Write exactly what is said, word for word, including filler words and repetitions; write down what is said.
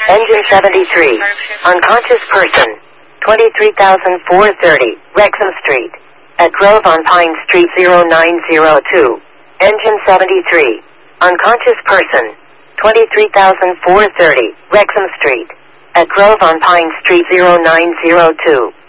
Engine seventy-three. Unconscious person. twenty-three thousand four hundred thirty, Wrexham Street. At Grove on Pine Street zero nine zero two. Engine seventy-three. Unconscious person. twenty-three thousand four hundred thirty, Wrexham Street. At Grove on Pine Street zero nine zero two.